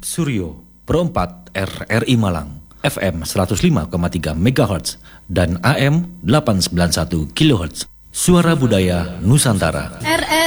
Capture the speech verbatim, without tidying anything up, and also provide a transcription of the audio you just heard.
Suryo Pro empat R R I Malang F M seratus lima koma tiga megahertz dan A M delapan ratus sembilan puluh satu kilohertz. Suara Budaya Nusantara. R